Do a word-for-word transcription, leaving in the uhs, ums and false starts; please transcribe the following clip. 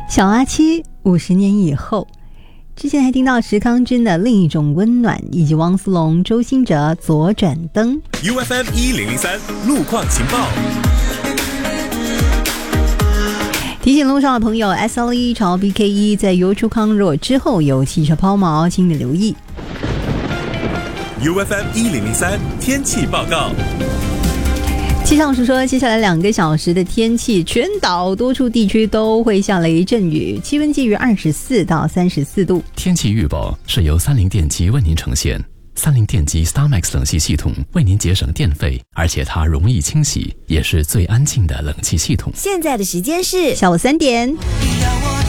小阿七五十年以后，之前还听到石康君的另一种温暖，以及汪苏泷、周兴哲左转灯。 U F M 一零零三路况情报， 提醒路上的朋友 S L 一 朝 B K 一 在油出康若之后有汽车抛锚，请你留意。 U F M 一零零三天气报告。 气象署说，接下来两个小时的天气，全岛多处地区都会下雷阵雨，气温介于二十四到三十四度。 天气预报是由三菱电机为您呈现。三菱电机 StarMax 冷气系统为您节省电费，而且它容易清洗，也是最安静的冷气系统。 现在的时间是下午三点。 你要我